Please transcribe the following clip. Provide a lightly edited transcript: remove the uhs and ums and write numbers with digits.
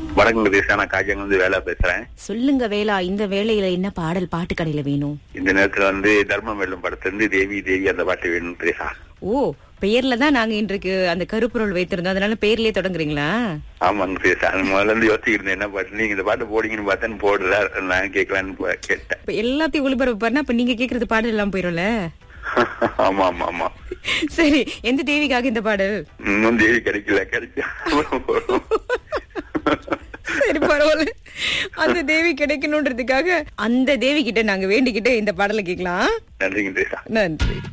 வணக்கம் தேசா, நான் காஜாங்க வேலை பேசுறேன். சொல்லுங்க வேலா, இந்த வேளையில என்ன பாடல் பாட்டு கடையில வேணும்? இந்த நேரத்துல தர்மம் வெல்லும் படத்துல தேவி தேவி அந்த பாட்டு வேணும் தேசா. ஓ, பெயர்ல தான் நாங்க இன்றைக்கு அந்த கருப்பொருள் வைத்திருந்தோம், அதனால பெயர்லயே தொடங்குறீங்களா? ஆமாங்க தேசா, முதல்ல இருந்து யோசிச்சுட்டு இருந்தேன் என்ன பாட்டு நீங்க இந்த பாட்டு போடுங்கன்னு பார்த்தேன்னு போடல, நான் கேட்கலான்னு கேட்டேன். இப்ப எல்லாத்தையும் ஒளிபரப்பு பண்ணா அப்ப நீங்க கேக்குறது பாடல் எல்லாம் போயிரும்ல. ஆமா ஆமா ஆமா. சரி, எந்த தேவிக்காக இந்த பாடல்? இன்னும் தேவி கிடைக்கல, கிடைச்சா சரி, பரவாயில்ல. அந்த தேவி கிடைக்கணும்ன்றதுக்காக அந்த தேவி கிட்ட நாங்க வேண்டிக்கிட்டு இந்த பாடலை கேட்கலாம். நன்றிங்க தேசா. நன்றி.